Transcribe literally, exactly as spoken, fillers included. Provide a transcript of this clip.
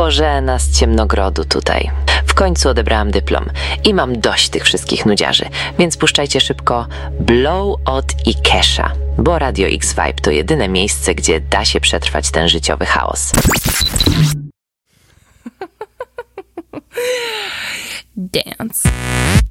Bożena z Ciemnogrodu tutaj. W końcu odebrałam dyplom i mam dość tych wszystkich nudziarzy, więc puszczajcie szybko Blow od Ikesha, bo Radio X Vibe to jedyne miejsce, gdzie da się przetrwać ten życiowy chaos. Dance.